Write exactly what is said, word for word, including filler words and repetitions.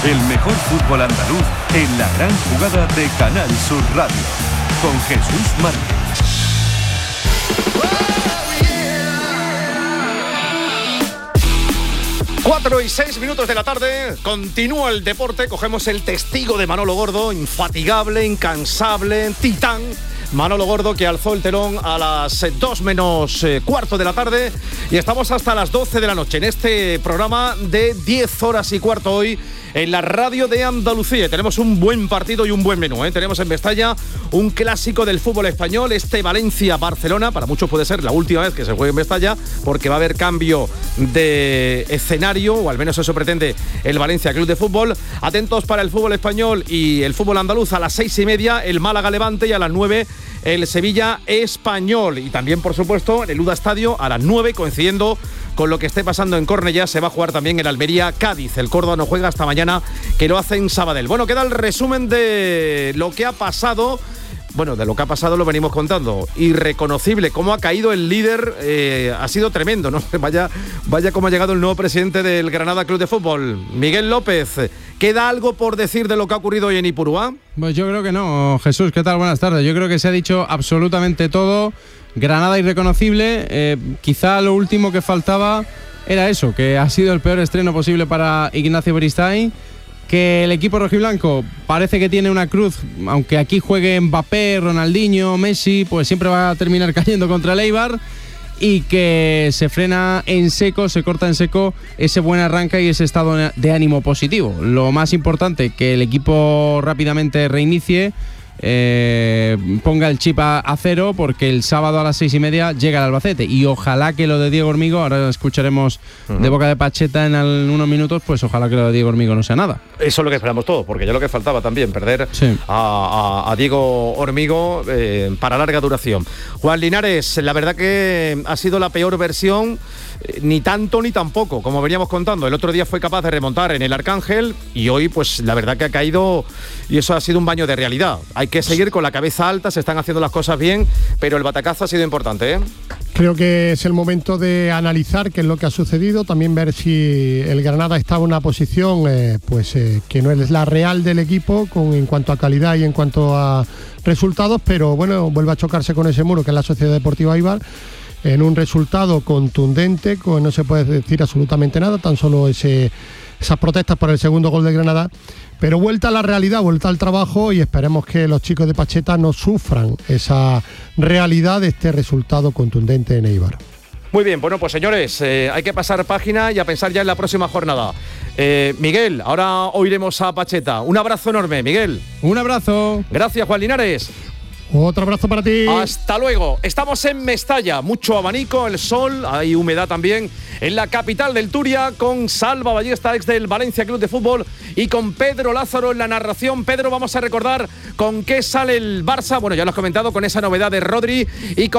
El mejor fútbol andaluz en la gran jugada de Canal Sur Radio. Con Jesús Márquez. Cuatro y seis minutos de la tarde, continúa el deporte, cogemos el testigo de Manolo Gordo, infatigable, incansable, titán. Manolo Gordo, que alzó el telón a las dos menos eh, cuarto de la tarde, y estamos hasta las doce de la noche en este programa de diez horas y cuarto hoy en la radio de Andalucía. Tenemos un buen partido y un buen menú, ¿eh? Tenemos en Mestalla un clásico del fútbol español, este Valencia-Barcelona. Para muchos puede ser la última vez que se juegue en Mestalla, porque va a haber cambio de escenario, o al menos eso pretende el Valencia Club de Fútbol. Atentos para el fútbol español y el fútbol andaluz a las seis y media, el Málaga-Levante, y a las nueve el Sevilla-Español. Y también, por supuesto, en el Uda Estadio a las nueve, coincidiendo con lo que esté pasando en Cornellá, se va a jugar también el Almería-Cádiz. El Córdoba no juega hasta mañana, que lo hace en Sabadell. Bueno, queda el resumen de lo que ha pasado. Bueno, de lo que ha pasado lo venimos contando. Irreconocible, cómo ha caído el líder, eh, ha sido tremendo, ¿no? Vaya, vaya cómo ha llegado el nuevo presidente del Granada Club de Fútbol, Miguel López. ¿Queda algo por decir de lo que ha ocurrido hoy en Ipurúa? Pues yo creo que no, Jesús. ¿Qué tal? Buenas tardes. Yo creo que se ha dicho absolutamente todo. Granada irreconocible. Eh, quizá lo último que faltaba era eso, que ha sido el peor estreno posible para Ignacio Beristain. Que el equipo rojiblanco parece que tiene una cruz, aunque aquí juegue Mbappé, Ronaldinho, Messi, pues siempre va a terminar cayendo contra el Eibar, y que se frena en seco, se corta en seco ese buen arranque y ese estado de ánimo positivo. Lo más importante, que el equipo rápidamente reinicie, eh, ponga el chip a, a cero, porque el sábado a las seis y media llega el Albacete, y ojalá que lo de Diego Hormigo, ahora escucharemos uh-huh. de boca de Pacheta en al, unos minutos, pues ojalá que lo de Diego Hormigo no sea nada. Eso es lo que esperamos todos, porque ya lo que faltaba también, perder sí. a, a, a Diego Hormigo eh, para larga duración. Juan Linares, la verdad que ha sido la peor versión, eh, ni tanto ni tampoco, como veníamos contando. El otro día fue capaz de remontar en el Arcángel, y hoy pues la verdad que ha caído, y eso ha sido un baño de realidad. Hay que seguir con la cabeza alta, se están haciendo las cosas bien, pero el batacazo ha sido importante, ¿eh? Creo que es el momento de analizar qué es lo que ha sucedido, también ver si el Granada está en una posición eh, pues eh, que no es la real del equipo con, en cuanto a calidad y en cuanto a resultados, pero bueno, vuelve a chocarse con ese muro que es la Sociedad Deportiva Eibar, en un resultado contundente, con, no se puede decir absolutamente nada, tan solo ese, esas protestas por el segundo gol de Granada. Pero vuelta a la realidad, vuelta al trabajo, y esperemos que los chicos de Pacheta no sufran esa realidad de este resultado contundente en Eibar. Muy bien, bueno, pues señores, eh, hay que pasar página y a pensar ya en la próxima jornada. Eh, Miguel, ahora oiremos a Pacheta. Un abrazo enorme, Miguel. Un abrazo. Gracias, Juan Linares. Otro abrazo para ti. Hasta luego. Estamos en Mestalla, mucho abanico, el sol, hay humedad también en la capital del Turia, con Salva Ballesta, ex del Valencia Club de Fútbol, y con Pedro Lázaro en la narración. Pedro, vamos a recordar con qué sale el Barça. Bueno, ya lo has comentado, con esa novedad de Rodri y con